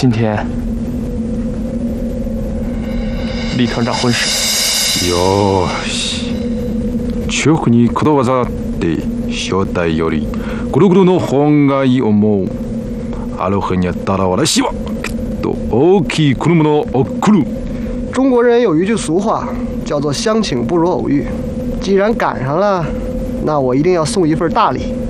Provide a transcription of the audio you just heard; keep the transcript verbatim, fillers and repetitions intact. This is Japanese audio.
今天李团长婚事。 よし。中国にこだわざって正体よりぐるぐるの本がいい思う。ある日にやったら私はきっと大きい車を送る。 中国人有一句俗话，叫做相请不如偶遇。既然赶上了，那我一定要送一份大礼。